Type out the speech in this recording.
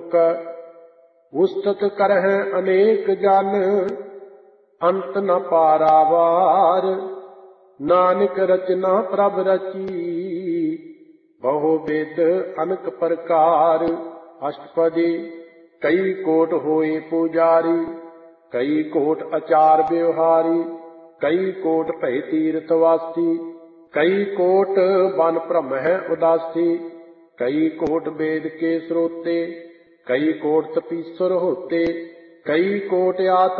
चुकै। उस्तत करह अनेक जन, अंत न पारावार। नानक रचना प्रभ रची, बहु विध अनक प्रकार। अष्टपदी। कई कोट होए पुजारी, कई कोट आचार व्यवहारी। कई कोट भय तीर्थवासी, कई कोट बन भ्रम है उदासी। कई कोट वेद के स्रोते, कई कोट तपीश्वर होते। कई कोट आत्म